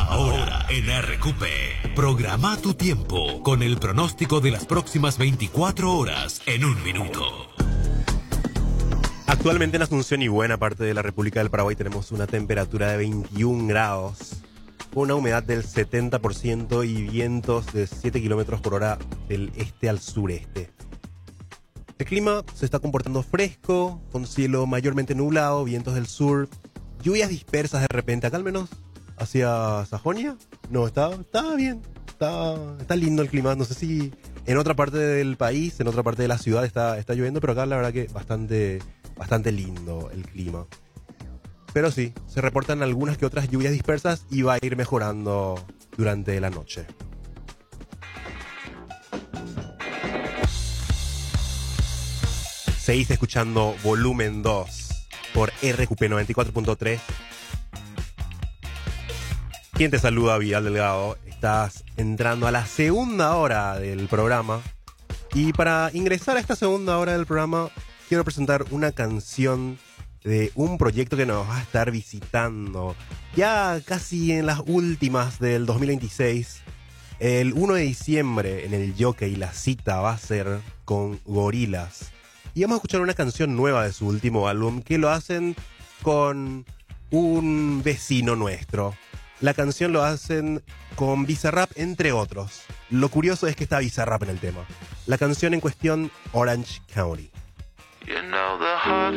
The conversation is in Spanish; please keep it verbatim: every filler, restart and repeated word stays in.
Ahora en R Q P, programa tu tiempo con el pronóstico de las próximas veinticuatro horas en un minuto. Actualmente en Asunción y buena parte de la República del Paraguay tenemos una temperatura de veintiún grados, una humedad del setenta por ciento y vientos de siete kilómetros por hora del este al sureste. El clima se está comportando fresco, con cielo mayormente nublado, vientos del sur, lluvias dispersas de repente. Acá al menos hacia Sajonia, no, está, está bien, está, está lindo el clima. No sé si en otra parte del país, en otra parte de la ciudad está, está lloviendo, pero acá la verdad que bastante, bastante lindo el clima. Pero sí, se reportan algunas que otras lluvias dispersas y va a ir mejorando durante la noche. Seguís escuchando Volumen dos por R Q P noventa y cuatro punto tres. ¿Quién te saluda? Vidal Delgado. Estás entrando a la segunda hora del programa. Y para ingresar a esta segunda hora del programa, quiero presentar una canción de un proyecto que nos va a estar visitando ya casi en las últimas del dos mil veintiséis. El uno de diciembre en el Jockey la cita va a ser con Gorillaz. Y vamos a escuchar una canción nueva de su último álbum que lo hacen con un vecino nuestro. La canción lo hacen con Bizarrap, entre otros. Lo curioso es que está Bizarrap en el tema. La canción en cuestión, Orange County. You know the hot